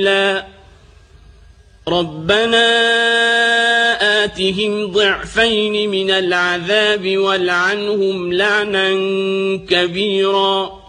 ربنا آتهم ضعفين من العذاب والعنهم لعنا كبيرا